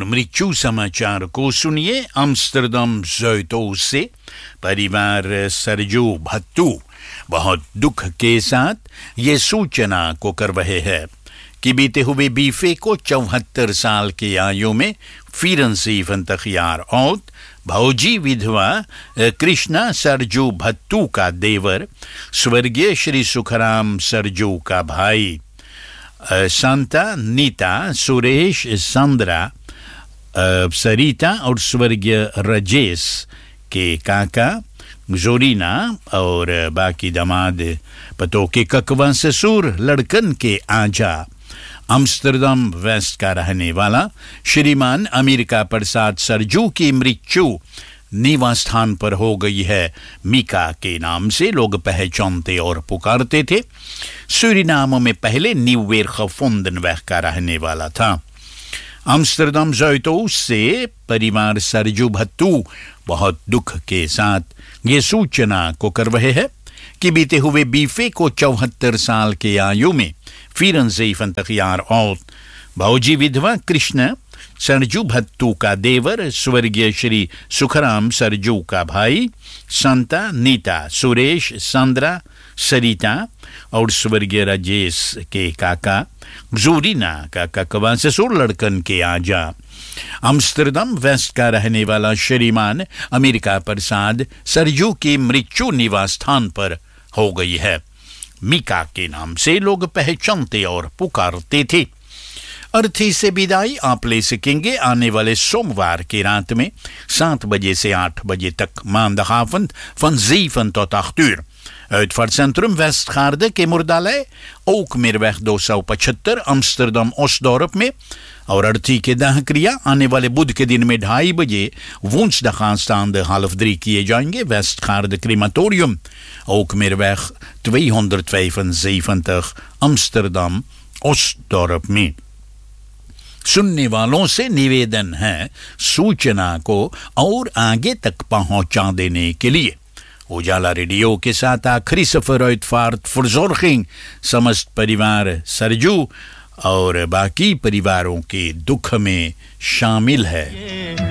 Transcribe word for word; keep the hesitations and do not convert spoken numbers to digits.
और मृत्यु समाचार को सुनिए अम्स्टरडम ज़ोइटो से। परिवार सरजू भत्तू बहुत दुख के साथ ये सूचना को कर रहे हैं कि बीते हुए बीफे को चौहत्तर साल की आयु में फिरंसी फंतखियार और भौजी विधवा कृष्णा सरजू भत्तू का देवर स्वर्गीय श्री सुखराम सरजू का भाई शांता नीता सुरेश संद्रा सरिता और स्वर्गीय राजेश के काका जोरीना और बाकी दामाद पतो के ककवा ससुर लड़कन के आजा अम्स्टरडम वेस्ट का रहने वाला श्रीमान अमेरिका प्रसाद सरजू की मृत्यु निवास स्थान पर हो गई है। मीका के नाम से लोग पहचानते और पुकारते थे। सूरीनाम में पहले न्यूवेर खफोंडनवेग का रहने वाला था। अम्स्टरडम ज़ोइटो से परिवार सरजू भत्तू बहुत दुख के साथ ये सूचना को कर रहे हैं कि बीते हुए बीफे को चौहत्तर साल की आयु में फिरंसी फंतखियार और भौजी विधवा कृष्ण सरजू भत्तू का देवर स्वर्गीय श्री सुखराम सरजू का भाई संता नीता सुरेश संद्रा सरिता और स्वर्गीय राजेश के काका जोरीना का ककवा ससुर लड़कन के आजा अम्स्टरडम वेस्ट का रहने वाला श्रीमान अमेरिका प्रसाद सरजू की मृत्यु निवास स्थान पर हो गई है। मीका के नाम से लोग पहचानते और पुकारते थे। अर्थी से विदाई आप ले सकेंगे आने वाले सोमवार की रात में सात बजे से आठ बजे तक maandagavond van zeven tot acht uur. Uitvaartcentrum Westgaarde Kimordalei, ook Meerweg दो सौ पचहत्तर अम्स्टरडम ओसडोर्प में। और अर्थी के दाह क्रिया आने वाले बुध के दिन में ढाई बजे woensdagavond half drie किए जाएंगे वेस्टगार्ड क्रीमाटोरियम ook Meerweg tweehonderdvijfenzeventig अम्स्टरडम ओसडोर्प में। सुनने वालों से निवेदन है सूचना को और आगे तक पहुंचा देने के लिए। उजाला रेडियो के साथ आखिरी सफर uitvaart verzorging समस्त परिवार सरजू और बाकी परिवारों के दुख में शामिल है।